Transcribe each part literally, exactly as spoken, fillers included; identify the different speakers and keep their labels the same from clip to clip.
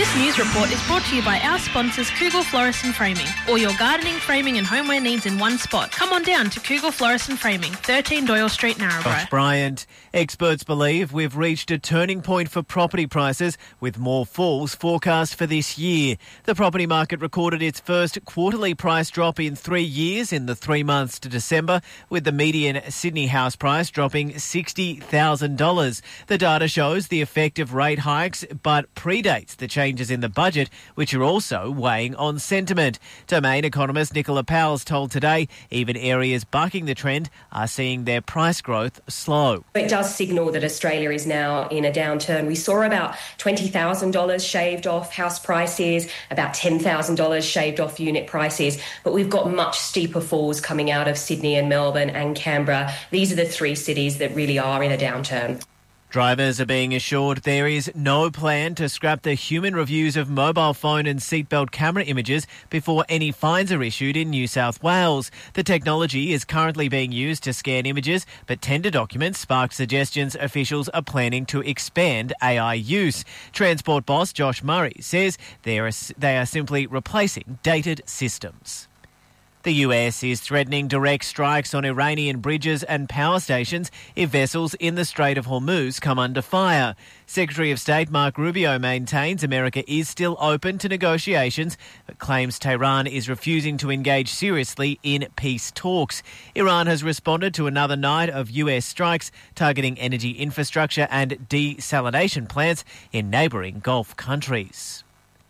Speaker 1: This news report is brought to you by our sponsors Kugel Florist and Framing. All your gardening, framing and homeware needs in one spot. Come on down to Kugel Florist and Framing, thirteen Doyle Street, Narrabri.
Speaker 2: Josh Bryant. Experts believe we've reached a turning point for property prices with more falls forecast for this year. The property market recorded its first quarterly price drop in three years in the three months to December, with the median Sydney house price dropping sixty thousand dollars. The data shows the effect of rate hikes but predates the changes in the budget, which are also weighing on sentiment. Domain economist Nicola Powell's told Today even areas bucking the trend are seeing their price growth slow.
Speaker 3: It does signal that Australia is now in a downturn. We saw about twenty thousand dollars shaved off house prices, about ten thousand dollars shaved off unit prices, but we've got much steeper falls coming out of Sydney and Melbourne and Canberra. These are the three cities that really are in a downturn.
Speaker 2: Drivers are being assured there is no plan to scrap the human reviews of mobile phone and seatbelt camera images before any fines are issued in New South Wales. The technology is currently being used to scan images, but tender documents sparked suggestions officials are planning to expand A I use. Transport boss Josh Murray says they are, they are simply replacing dated systems. The U S is threatening direct strikes on Iranian bridges and power stations if vessels in the Strait of Hormuz come under fire. Secretary of State Mark Rubio maintains America is still open to negotiations, but claims Tehran is refusing to engage seriously in peace talks. Iran has responded to another night of U S strikes targeting energy infrastructure and desalination plants in neighbouring Gulf countries.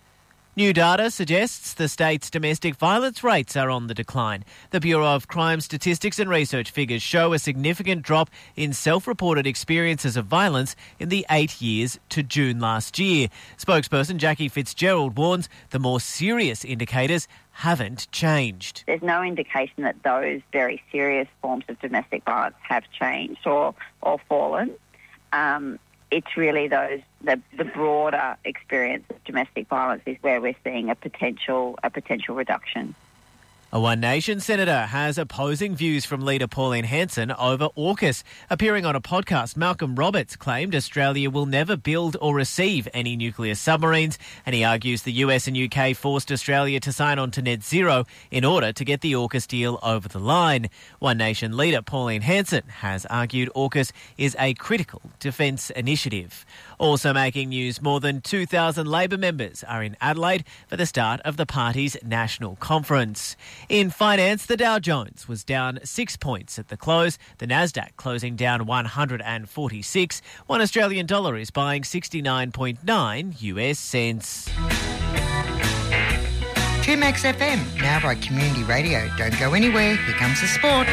Speaker 2: New data suggests the state's domestic violence rates are on the decline. The Bureau of Crime Statistics and Research figures show a significant drop in self-reported experiences of violence in the eight years to June last year. Spokesperson Jackie Fitzgerald warns the more serious indicators haven't changed.
Speaker 4: There's no indication that those very serious forms of domestic violence have changed or, or fallen. Um, It's really those the, the broader experience of domestic violence is where we're seeing a potential a potential reduction.
Speaker 2: A One Nation senator has opposing views from leader Pauline Hanson over AUKUS. Appearing on a podcast, Malcolm Roberts claimed Australia will never build or receive any nuclear submarines, and he argues the U S and U K forced Australia to sign on to net zero in order to get the AUKUS deal over the line. One Nation leader Pauline Hanson has argued AUKUS is a critical defence initiative. Also making news, more than two thousand Labor members are in Adelaide for the start of the party's national conference. In finance, the Dow Jones was down six points at the close, the Nasdaq closing down one hundred forty-six. One Australian dollar is buying sixty-nine point nine U S cents.
Speaker 5: two Max F M, now by Community Radio. Don't go anywhere, here comes the sport.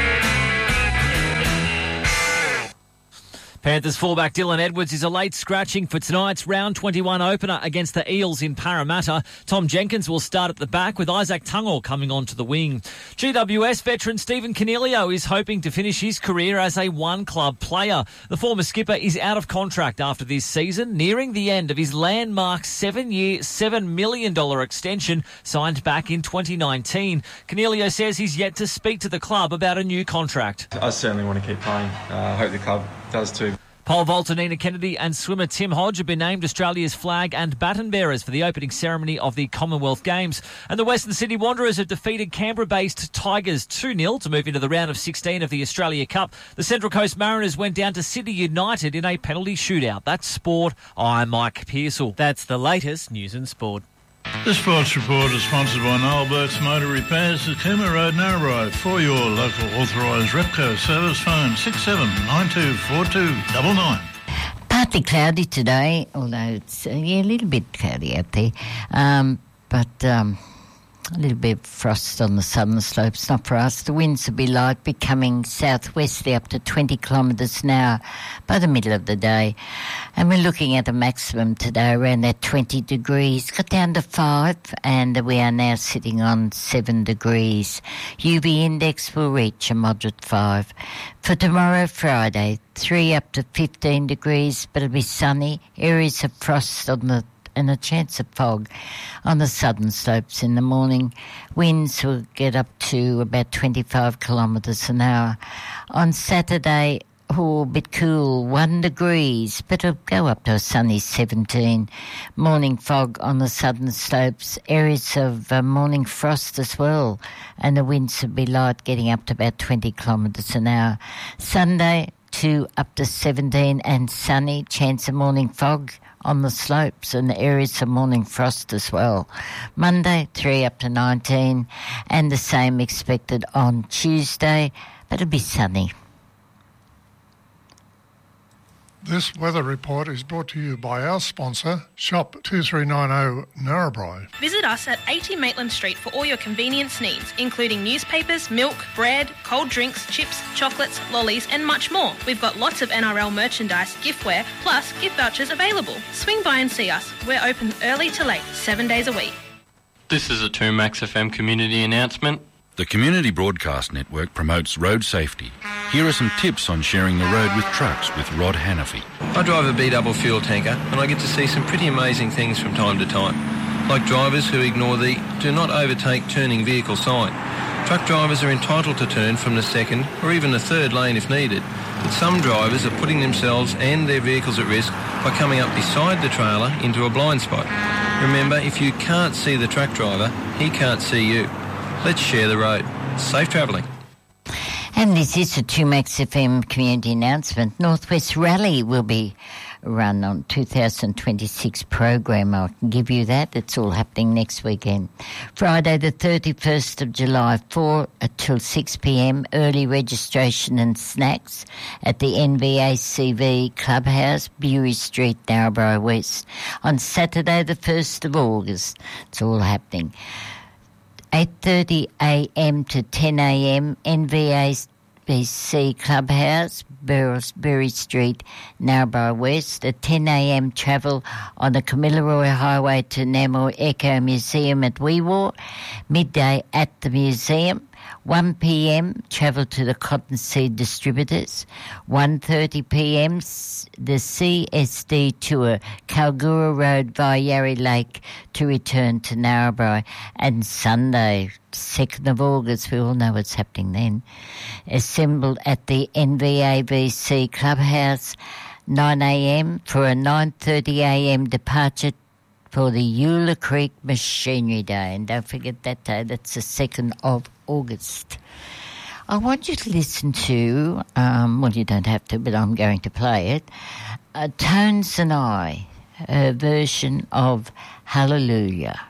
Speaker 6: Panthers fullback Dylan Edwards is a late scratching for tonight's round twenty-one opener against the Eels in Parramatta. Tom Jenkins will start at the back with Isaac Tungall coming onto the wing. G W S veteran Stephen Coniglio is hoping to finish his career as a one-club player. The former skipper is out of contract after this season, nearing the end of his landmark seven-year, seven million dollars extension signed back in twenty nineteen. Coniglio says he's yet to speak to the club about a new contract.
Speaker 7: I certainly want to keep playing. Uh, I hope the club does too.
Speaker 6: Pole vaulter Nina Kennedy and swimmer Tim Hodge have been named Australia's flag and baton bearers for the opening ceremony of the Commonwealth Games. And the Western Sydney Wanderers have defeated Canberra-based Tigers two nil to move into the round of sixteen of the Australia Cup. The Central Coast Mariners went down to Sydney United in a penalty shootout. That's sport. I'm Mike Pearsall.
Speaker 2: That's the latest news and sport.
Speaker 8: The Sports Report is sponsored by Noel Burke's Motor Repairs at Cooma Road, Narrabri. For your local authorised Repco service, phone six seven nine two four two nine nine.
Speaker 9: Partly cloudy today, although it's uh, yeah, a little bit cloudy out there. Um, but um, a little bit of frost on the southern slopes, not for us. The winds will be light, becoming southwesterly up to twenty kilometres an hour by the middle of the day. And we're looking at a maximum today around that twenty degrees. Got down to five, and we are now sitting on seven degrees. U V index will reach a moderate five. For tomorrow, Friday, three up to fifteen degrees, but it'll be sunny. Areas of frost on the and a chance of fog on the southern slopes in the morning. Winds will get up to about twenty-five kilometres an hour. On Saturday, Oh, a bit cool, one degrees, but it'll go up to a sunny seventeen. Morning fog on the southern slopes, areas of uh, morning frost as well, and the winds will be light, getting up to about twenty kilometres an hour. Sunday, two up to seventeen and sunny, chance of morning fog on the slopes and areas of morning frost as well. Monday, three up to nineteen, and the same expected on Tuesday, but it'll be sunny.
Speaker 10: This weather report is brought to you by our sponsor, Shop two three nine zero Narrabri.
Speaker 1: Visit us at eighty Maitland Street for all your convenience needs, including newspapers, milk, bread, cold drinks, chips, chocolates, lollies and much more. We've got lots of N R L merchandise, giftware, plus gift vouchers available. Swing by and see us. We're open early to late, seven days a week.
Speaker 11: This is a two Max F M community announcement.
Speaker 12: The Community Broadcast Network promotes road safety. Here are some tips on sharing the road with trucks with Rod Hannafy.
Speaker 13: I drive a B-double fuel tanker and I get to see some pretty amazing things from time to time, like drivers who ignore the do not overtake turning vehicle sign. Truck drivers are entitled to turn from the second or even the third lane if needed, but some drivers are putting themselves and their vehicles at risk by coming up beside the trailer into a blind spot. Remember, if you can't see the truck driver, he can't see you. Let's share the road. Safe travelling.
Speaker 9: And this is a two Max F M community announcement. Northwest Rally will be run on two thousand twenty-six program. I can give you that. It's all happening next weekend. Friday the thirty-first of July, four till six p.m, early registration and snacks at the N V A C V Clubhouse, Bury Street, Narrabri West. On Saturday the first of August, it's all happening. eight thirty a.m. to ten a.m, N V A C Clubhouse, Bury Street, Narrabri West. At ten a.m, travel on the Kamilaroi Highway to Namur Eco Museum at Weewar. Midday at the museum. one p.m, travel to the Cottonseed Distributors. one thirty p.m, the C S D tour, Kalgoorlie Road via Yarry Lake to return to Narrabri. And Sunday, second of August, we all know what's happening then, assembled at the N V A V C Clubhouse, nine a.m, for a nine thirty a.m. departure for the Eula Creek Machinery Day. And don't forget that day, that's the second of August. I want you to listen to, um, well, you don't have to, but I'm going to play it, uh, Tones and I, a version of Hallelujah.